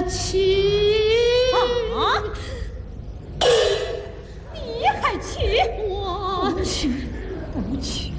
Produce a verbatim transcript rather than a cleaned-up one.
气。 啊！你还气？ 我气，不气。